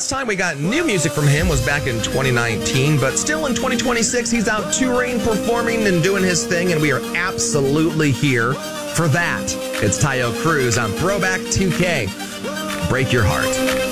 last time we got new music from him was back in 2019, but still in 2026, he's out touring, performing, and doing his thing, and we are absolutely here for that. It's Taio Cruz on Throwback 2K. Break Your Heart.